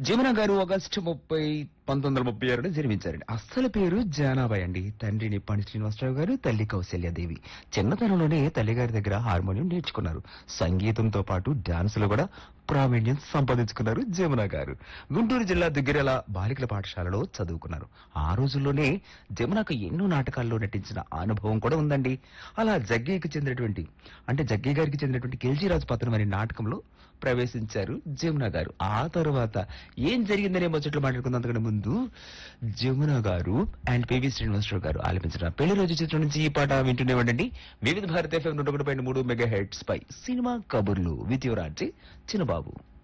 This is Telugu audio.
జమున గారు ఆగస్టు 30, 1936 జన్మించారండి. అస్సలు పేరు జానాబాయ్ అండి. తండ్రి నిప్పాణి శ్రీనివాసరావు గారు, తల్లి కౌశల్యాదేవి. చిన్నతనంలోనే తల్లిగారి దగ్గర హార్మోనియం నేర్చుకున్నారు. సంగీతంతో పాటు డాన్సులో కూడా ప్రావీణ్యం సంపాదించుకున్నారు జమున గారు. గుంటూరు జిల్లా దుగ్గిరాల బాలికల పాఠశాలలో చదువుకున్నారు. ఆ రోజుల్లోనే జమునకు ఎన్నో నాటకాల్లో నటించిన అనుభవం కూడా ఉందండి. అలా జగ్గయ్య గారికి చెందినటువంటి ఖిల్జీ రాజు పతనం అనే నాటకంలో ప్రవేశించారు జమున గారు. ఆ తర్వాత ఏం జరిగిందనే ముచ్చట్లు మాట్లాడుకుందాం. అంతకంటే ముందు జమున గారు అండ్ పివి శ్రీనివాసరావు గారు ఆలపించిన పెళ్లి రోజు చిత్రం నుంచి ఈ పాట వింటూనే ఉండండి. వివిధ భారత FM 101.3 మెగాహెర్ట్జ్ పై సినిమా కబుర్లు విత్ యువర్ ఆర్జే చిన్నబాబు.